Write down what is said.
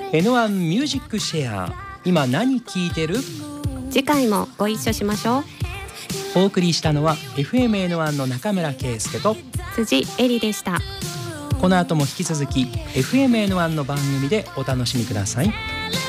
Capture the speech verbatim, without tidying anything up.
エヌワン ミュージックシェア、今何聴いてる？ 次回もご一緒しましょう。 お送りしたのは エフエムエヌワン の中村圭介と辻恵里でした。 この後も引き続き エフエムエヌワン の番組でお楽しみください。